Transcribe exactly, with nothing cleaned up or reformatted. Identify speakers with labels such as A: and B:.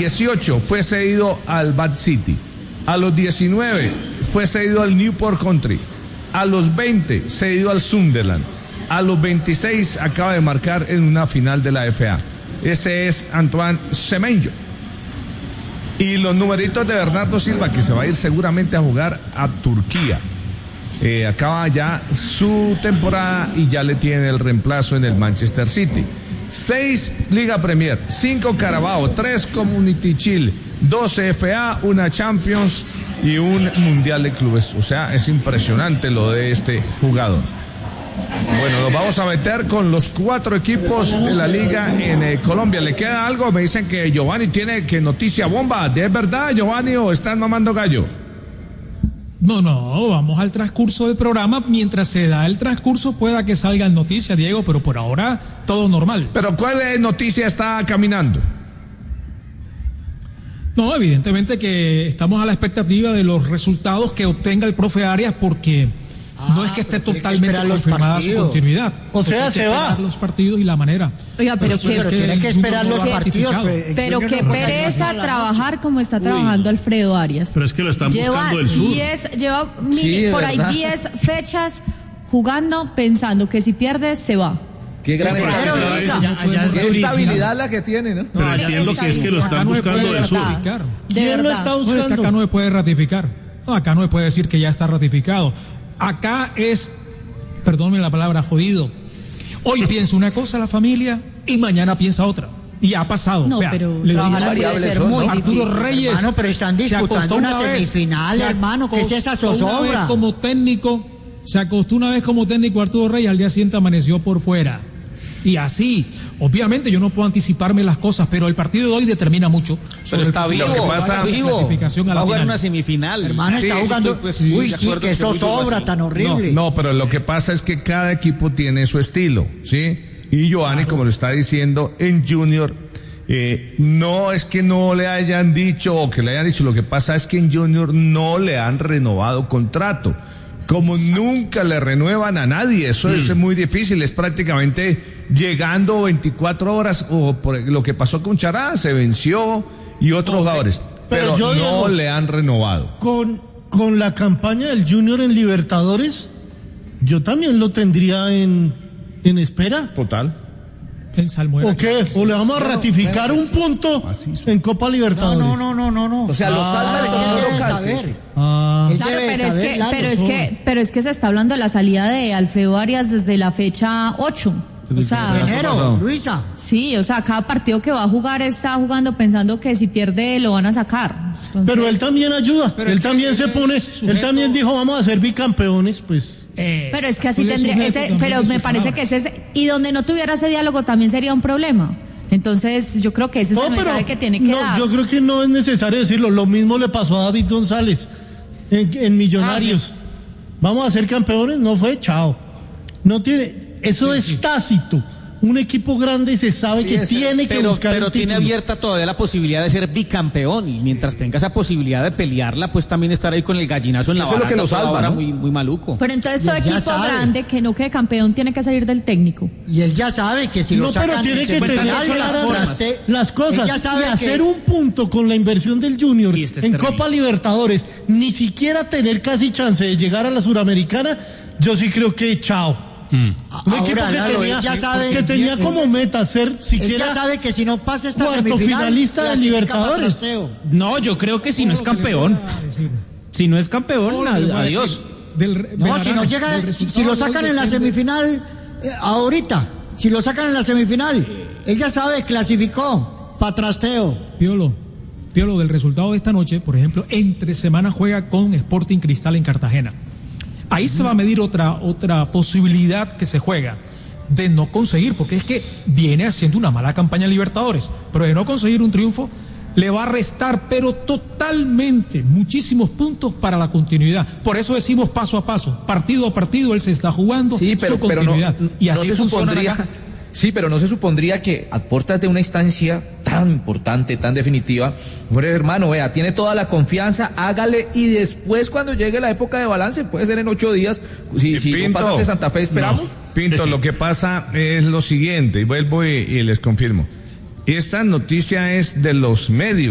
A: dieciocho fue cedido al Bath City. A los diecinueve fue cedido al Newport Country. A los veinte cedido al Sunderland. A los veintiséis acaba de marcar en una final de la F A. Ese es Antoine Semenyo. Y los numeritos de Bernardo Silva, que se va a ir seguramente a jugar a Turquía. Eh, acaba ya su temporada y ya le tiene el reemplazo en el Manchester City. Seis Liga Premier, cinco Carabao, tres Community Shield, doce F A, una Champions y un Mundial de Clubes. O sea, es impresionante lo de este jugador. Bueno, nos vamos a meter con los cuatro equipos de la liga en eh, Colombia. ¿Le queda algo? Me dicen que Giovanni tiene que noticia bomba. ¿Es verdad, Giovanni, o están mamando gallo?
B: No, no, vamos al transcurso del programa. Mientras se da el transcurso pueda que salgan noticias, Diego, pero por ahora todo normal.
A: ¿Pero cuál noticia está caminando?
B: No, evidentemente que estamos a la expectativa de los resultados que obtenga el profe Arias, porque ah, no es que esté totalmente que confirmada su continuidad.
C: O sea, o sea se va.
B: Los partidos y la manera.
D: Oiga, pero,
C: pero,
D: que,
C: pero tiene que esperar los partidos.
D: Pero qué pereza trabajar como está trabajando Uy. Alfredo Arias.
E: Pero es que lo están lleva buscando del sur.
D: diez, lleva
F: sí,
D: por ahí diez fechas jugando pensando que si pierde se va.
F: Qué gran estabilidad la que tiene, ¿no?
E: Pero no, entiendo que es que lo están buscando del sur.
B: ¿Quién lo está buscando? No, es que acá no se puede ratificar. No, acá no se puede decir que ya está ratificado. Acá es, perdónme la palabra, jodido. Hoy piensa una cosa la familia y mañana piensa otra. Y ha pasado.
D: No,
B: Vea,
D: pero
B: le
D: trabajar
B: digo,
D: puede ser muy
B: Arturo Reyes.
C: Hermano, pero están disputando una, una semifinal, vez, hermano. ¿Qué es esa zozobra?
B: Como técnico, se acostó una vez como técnico Arturo Reyes, al día siguiente amaneció por fuera. Y así, obviamente yo no puedo anticiparme las cosas, pero el partido de hoy determina mucho.
F: Pero está vivo,
A: lo que pasa,
F: vivo.
B: Clasificación a la
F: va a jugar
B: final.
F: una semifinal.
C: Hermano,
F: sí,
C: está jugando.
F: Pues,
C: sí, Uy, sí, que eso sobra tan horrible.
A: No, no, pero lo que pasa es que cada equipo tiene su estilo, ¿sí? Y Giovanni, claro, como lo está diciendo, en Junior, eh, no es que no le hayan dicho o que le hayan dicho, lo que pasa es que en Junior no le han renovado contrato. Como Exacto. nunca le renuevan a nadie, eso mm. es muy difícil, es prácticamente llegando veinticuatro horas, o por lo que pasó con Chará, se venció, y otros okay. jugadores, pero, pero yo, no Diego, le han renovado.
C: Con, con la campaña del Junior en Libertadores, yo también lo tendría en, en espera.
A: Total.
B: En Salmuera.
C: ¿O qué? ¿O le vamos a ratificar un punto en Copa Libertadores?
F: No, no, no, no, no.
C: O sea, los salva
F: ah,
C: de saber.
D: Ah. Claro, pero es, que, pero, es que, pero es que se está hablando de la salida de Alfredo Arias desde la fecha ocho. O sea,
C: de enero, Luisa.
D: Sí, o sea, cada partido que va a jugar está jugando pensando que si pierde lo van a sacar. Entonces,
C: pero él también ayuda, pero él también se pone, sujeto, él también dijo vamos a ser bicampeones, pues.
D: Eh, pero es que así tendría, ese, pero me parece que ese es, y donde no tuviera ese diálogo también sería un problema. Entonces yo creo que ese es no, el mensaje que tiene que
C: no,
D: dar.
C: Yo creo que no es necesario decirlo, lo mismo le pasó a David González en, en Millonarios. Ah, sí. Vamos a ser campeones, no fue, chao. No tiene, eso sí, es sí. tácito. Un equipo grande se sabe sí, que es, tiene que
F: pero,
C: buscar
F: pero
C: el
F: tiene abierta todavía la posibilidad de ser bicampeón, y mientras tenga esa posibilidad de pelearla, pues también estar ahí con el gallinazo en la baranda. Eso es lo que lo salva, ¿no? muy, muy maluco.
D: Pero entonces todo equipo grande que no quede campeón tiene que salir del técnico.
C: Y él ya sabe que si no, lo sacan,
A: pero tiene que tener
C: las,
A: las,
C: las cosas. Ya sabe y hacer que... un punto con la inversión del Junior este en Copa Libertadores, ni siquiera tener casi chance de llegar a la Suramericana, yo sí creo que chao. Mm. Un equipo Ahora, que, Lalo, tenía, ya sabe, que tenía como meta ser siquiera
F: ya sabe que si no pasa esta
C: cuarto finalista de Libertadores.
G: No, yo creo que si no es campeón, si no es campeón, adiós.
C: Del, no, si no llega, si, si lo sacan en la semifinal, eh, ahorita, si lo sacan en la semifinal, él ya sabe, clasificó, pa' trasteo.
B: Piolo, Piolo, del resultado de esta noche, por ejemplo, entre semana juega con Sporting Cristal en Cartagena. Ahí se va a medir otra, otra posibilidad que se juega de no conseguir, porque es que viene haciendo una mala campaña en Libertadores, pero de no conseguir un triunfo le va a restar, pero totalmente, muchísimos puntos para la continuidad. Por eso decimos paso a paso, partido a partido, él se está jugando
F: sí, pero,
B: su continuidad.
F: Pero no,
B: y así
F: no se
B: funciona
F: supondría,
B: acá.
F: Sí, pero no se supondría que a puertas de una instancia tan importante, tan definitiva, hombre, hermano, vea, tiene toda la confianza, hágale, y después cuando llegue la época de balance, puede ser en ocho días, si, si no pasa de Santa Fe, esperamos.
A: No, Pinto, lo que pasa es lo siguiente, y vuelvo y, y les confirmo. Esta noticia es de los medios.